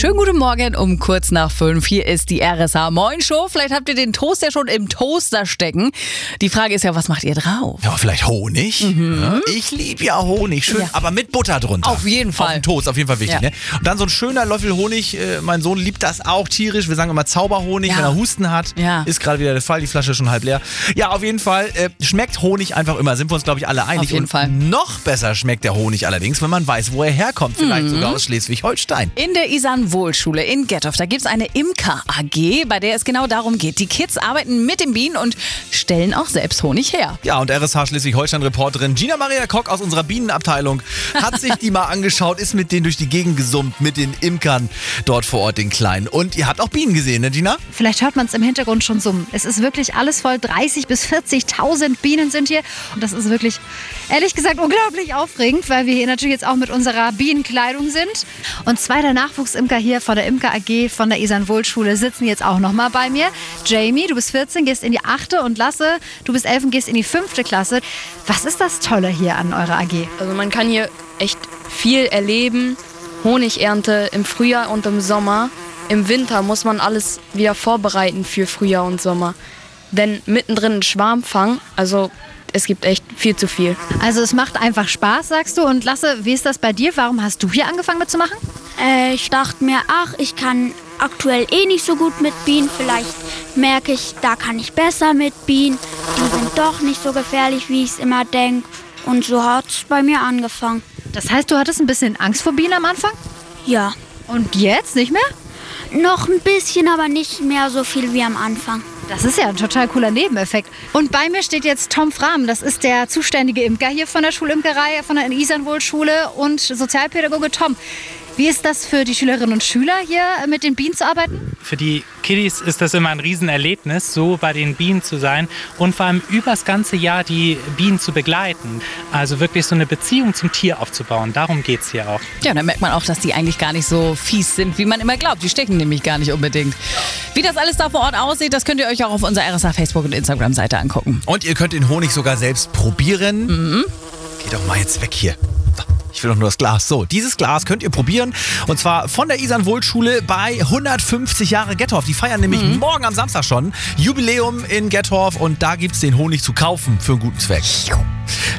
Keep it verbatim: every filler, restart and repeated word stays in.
Schönen guten Morgen um kurz nach fünf. Hier ist die R S H Moin Show. Vielleicht habt ihr den Toast ja schon im Toaster stecken. Die Frage ist ja, was macht ihr drauf? Ja, vielleicht Honig. Mhm. Ja, ich liebe ja Honig. Schön, ja. Aber mit Butter drunter. Auf jeden Fall. Auf den Toast, auf jeden Fall wichtig. Ja. Ne? Und dann so ein schöner Löffel Honig. Äh, mein Sohn liebt das auch tierisch. Wir sagen immer Zauberhonig, ja. wenn er Husten hat. Ja. Ist gerade wieder der Fall. Die Flasche ist schon halb leer. Ja, auf jeden Fall äh, schmeckt Honig einfach immer. Sind wir uns, glaube ich, alle einig. Auf jeden Und Fall. Noch besser schmeckt der Honig allerdings, wenn man weiß, wo er herkommt. Vielleicht mhm. sogar aus Schleswig-Holstein. In der Isan-Wohl-Schule in Gettorf, da gibt es eine Imker-A G, bei der es genau darum geht. Die Kids arbeiten mit den Bienen und stellen auch selbst Honig her. Ja, und R S H Schleswig-Holstein-Reporterin Gina Maria Kock aus unserer Bienenabteilung hat sich die mal angeschaut, ist mit denen durch die Gegend gesummt, mit den Imkern dort vor Ort, den Kleinen. Und ihr habt auch Bienen gesehen, ne Gina? Vielleicht hört man es im Hintergrund schon summen. Es ist wirklich alles voll. dreißigtausend bis vierzigtausend Bienen sind hier. Und das ist wirklich, ehrlich gesagt, unglaublich aufregend, weil wir hier natürlich jetzt auch mit unserer Bienenkleidung sind. Und zwei der Nachwuchsimker hier von der Imker-A G von der Isan-Wohl-Schule sitzen jetzt auch noch mal bei mir. Jamie, du bist vierzehn, gehst in die achte und Lasse, du bist elf und gehst in die fünfte Klasse. Was ist das Tolle hier an eurer A G? Also man kann hier echt viel erleben. Honigernte im Frühjahr und im Sommer. Im Winter muss man alles wieder vorbereiten für Frühjahr und Sommer. Denn mittendrin ein Schwarmfang, also es gibt echt viel zu viel. Also es macht einfach Spaß, sagst du. Und Lasse, wie ist das bei dir? Warum hast du hier angefangen mitzumachen? Äh, ich dachte mir, ach, ich kann aktuell eh nicht so gut mit Bienen. Vielleicht merke ich, da kann ich besser mit Bienen. Die sind doch nicht so gefährlich, wie ich es immer denke. Und so hat es bei mir angefangen. Das heißt, du hattest ein bisschen Angst vor Bienen am Anfang? Ja. Und jetzt nicht mehr? Noch ein bisschen, aber nicht mehr so viel wie am Anfang. Das ist ja ein total cooler Nebeneffekt. Und bei mir steht jetzt Tom Frahm. Das ist der zuständige Imker hier von der Schulimkerei, von der Isan-Wohl-Schule und Sozialpädagoge. Tom, wie ist das für die Schülerinnen und Schüler hier mit den Bienen zu arbeiten? Für die Kiddies ist das immer ein Riesenerlebnis, so bei den Bienen zu sein und vor allem übers ganze Jahr die Bienen zu begleiten. Also wirklich so eine Beziehung zum Tier aufzubauen. Darum geht es hier auch. Ja, dann merkt man auch, dass die eigentlich gar nicht so fies sind, wie man immer glaubt. Die stechen nämlich gar nicht unbedingt. Wie das alles da vor Ort aussieht, das könnt ihr euch auch auf unserer R S H Facebook- und Instagram-Seite angucken. Und ihr könnt den Honig sogar selbst probieren. Mhm. Geh doch mal jetzt weg hier. Ich will doch nur das Glas. So, dieses Glas könnt ihr probieren. Und zwar von der Isan-Wohl-Schule bei hundertfünfzig Jahre Gettorf. Die feiern nämlich mhm. morgen am Samstag schon Jubiläum in Gettorf. Und da gibt es den Honig zu kaufen für einen guten Zweck.